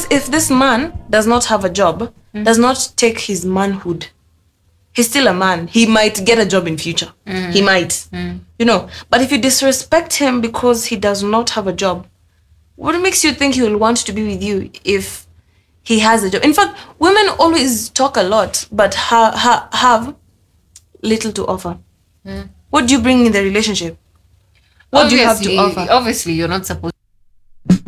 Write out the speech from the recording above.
if this man does not have a job, does not take his manhood, he's still a man. He might get a job in future. He might, you know. But if you disrespect him because he does not have a job, what makes you think he will want to be with you if he has a job? In fact, women always talk a lot, but have little to offer. What do you bring in the relationship? What do you have to offer? Obviously, you're not supposed